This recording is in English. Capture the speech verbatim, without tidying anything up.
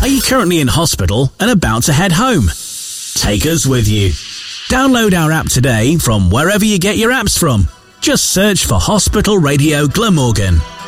you currently in hospital and about to head home? Take us with you. Download our app today from wherever you get your apps from. Just search for Hospital Radio Glamorgan.